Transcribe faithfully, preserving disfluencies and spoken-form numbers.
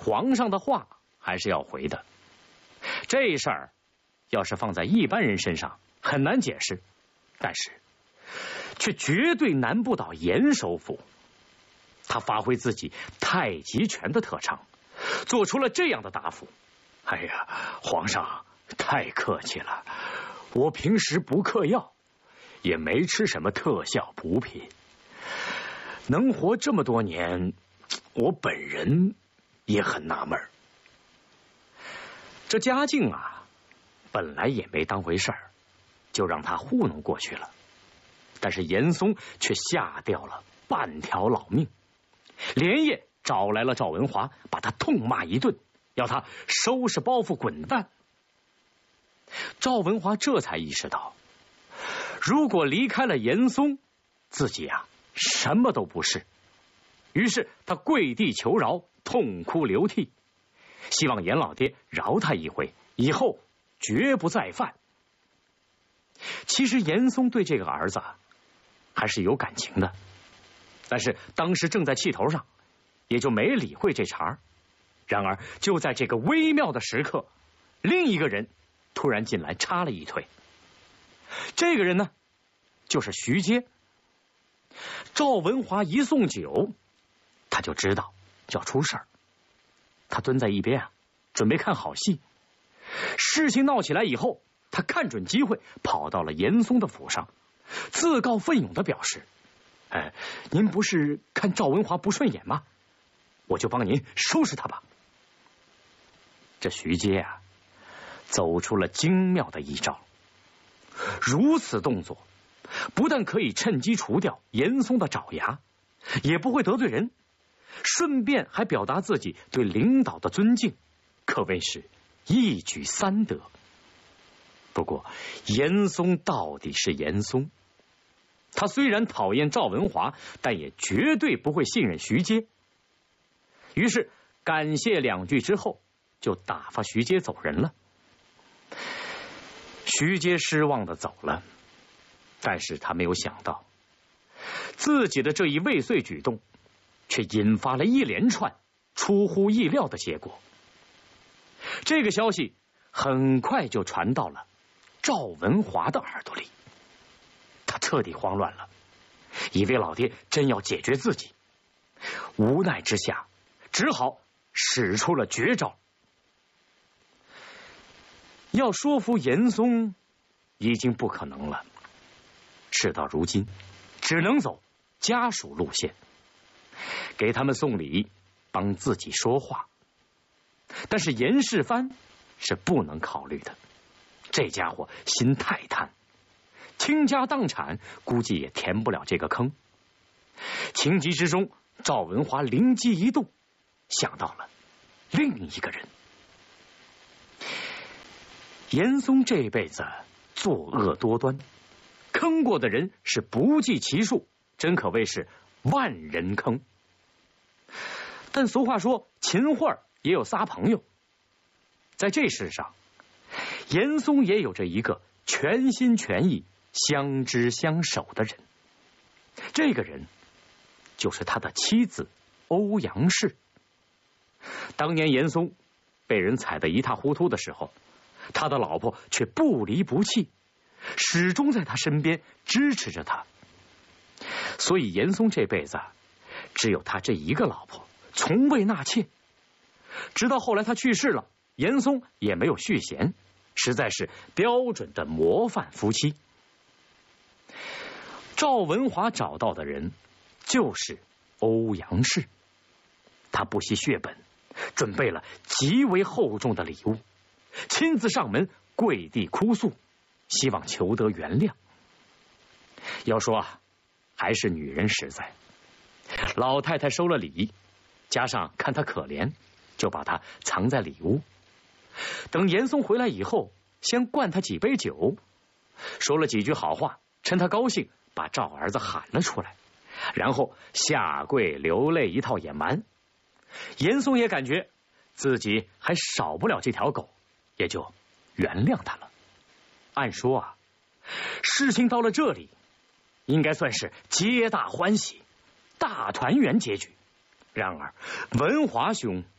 皇上的话还是要回的。这事儿要是放在一般人身上很难解释，但是却绝对难不倒严首府。他发挥自己太极拳的特长，做出了这样的答复：哎呀，皇上太客气了，我平时不嗑药，也没吃什么特效补品，能活这么多年，我本人也很纳闷。这嘉靖啊，本来也没当回事儿，就让他糊弄过去了。但是严嵩却吓掉了半条老命，连夜找来了赵文华，把他痛骂一顿，要他收拾包袱滚蛋。赵文华这才意识到，如果离开了严嵩，自己啊什么都不是。于是他跪地求饶，痛哭流涕，希望严老爹饶他一回，以后绝不再犯。其实严嵩对这个儿子还是有感情的，但是当时正在气头上，也就没理会这茬。然而就在这个微妙的时刻，另一个人突然进来插了一腿。这个人呢，就是徐阶。赵文华一送酒，他就知道要出事儿。他蹲在一边啊，准备看好戏。事情闹起来以后，他看准机会跑到了严嵩的府上，自告奋勇的表示：哎，您不是看赵文华不顺眼吗？我就帮您收拾他吧。这徐阶啊，走出了精妙的一招。如此动作，不但可以趁机除掉严嵩的爪牙，也不会得罪人，顺便还表达自己对领导的尊敬，可谓是一举三得。不过严嵩到底是严嵩，他虽然讨厌赵文华，但也绝对不会信任徐阶。于是感谢两句之后，就打发徐阶走人了。徐阶失望的走了，但是他没有想到，自己的这一未遂举动却引发了一连串出乎意料的结果。这个消息很快就传到了赵文华的耳朵里，他彻底慌乱了，以为老爹真要解决自己。无奈之下，只好使出了绝招。要说服严嵩已经不可能了，事到如今只能走家属路线，给他们送礼，帮自己说话。但是严世蕃是不能考虑的，这家伙心太贪，倾家荡产估计也填不了这个坑。情急之中，赵文华灵机一动，想到了另一个人。严嵩这辈子作恶多端，坑过的人是不计其数，真可谓是万人坑。但俗话说，秦桧也有仨朋友，在这世上，严嵩也有着一个全心全意相知相守的人。这个人就是他的妻子欧阳氏。当年严嵩被人踩得一塌糊涂的时候，他的老婆却不离不弃，始终在他身边支持着他。所以严嵩这辈子只有他这一个老婆，从未纳妾。直到后来他去世了，严嵩也没有续弦，实在是标准的模范夫妻。赵文华找到的人就是欧阳氏，他不惜血本，准备了极为厚重的礼物，亲自上门跪地哭诉，希望求得原谅。要说啊，还是女人实在。老太太收了礼，加上看他可怜，就把他藏在里屋。等严嵩回来以后，先灌他几杯酒，说了几句好话，趁他高兴，把赵儿子喊了出来，然后下跪流泪一套野蛮。严嵩也感觉自己还少不了这条狗，也就原谅他了。按说啊，事情到了这里，应该算是皆大欢喜、大团圆结局。然而文华兄